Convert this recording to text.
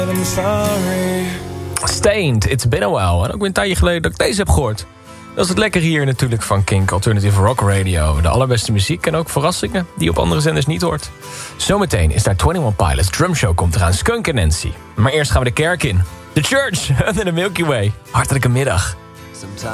Stained, It's Been A While. En ook weer een tijdje geleden dat ik deze heb gehoord. Dat is het lekker hier natuurlijk van Kink Alternative Rock Radio. De allerbeste muziek en ook verrassingen die je op andere zenders niet hoort. Zometeen is daar 21 Pilots Drumshow komt eraan, Skunk en Nancy. Maar eerst gaan we de kerk in. The Church under the Milky Way. Hartelijke middag.